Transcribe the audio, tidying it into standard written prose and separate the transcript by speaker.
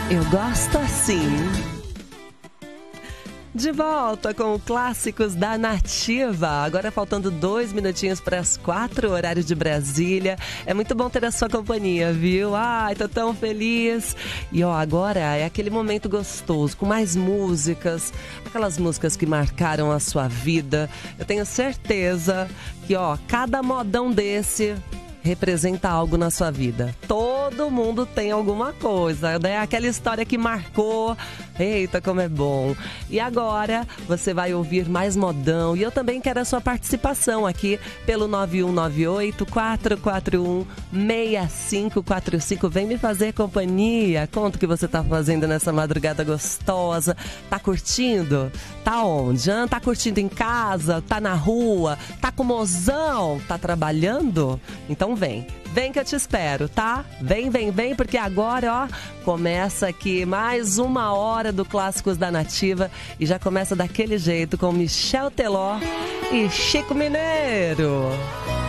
Speaker 1: Eu gosto assim. De volta com o Clássicos da Nativa. Agora faltando 2 minutinhos para as 4, horário de Brasília. É muito bom ter a sua companhia, viu? Ai, tô tão feliz. E ó, agora é aquele momento gostoso, com mais músicas, aquelas músicas que marcaram a sua vida. Eu tenho certeza que, ó, cada modão desse representa algo na sua vida. Todo mundo tem alguma coisa, né? Aquela história que marcou. Eita, como é bom. E agora você vai ouvir mais modão. E eu também quero a sua participação aqui pelo 9198-441-6545. Vem me fazer companhia. Conta o que você tá fazendo nessa madrugada gostosa. Tá curtindo? Tá onde? Tá curtindo em casa? Tá na rua? Tá com mozão? Tá trabalhando? Então vem que eu te espero, tá? Vem, porque agora, ó, começa aqui mais 1 hora do Clássicos da Nativa e já começa daquele jeito com Michel Teló e Chico Mineiro.